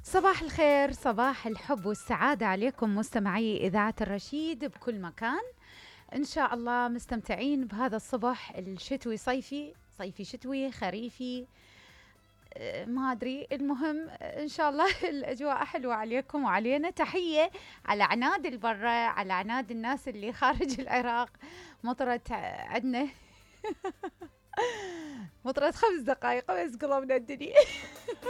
صباح الخير، صباح الحب والسعادة عليكم مستمعي إذاعة الرشيد بكل مكان. إن شاء الله مستمتعين بهذا الصبح الشتوي صيفي صيفي شتوي خريفي. ما أدري، المهم إن شاء الله الأجواء حلوة عليكم وعلينا. تحية على عناد البرة، على عناد الناس اللي خارج العراق. مطرت عندنا مطرت 5 دقائق بس قلبنا الدنيا.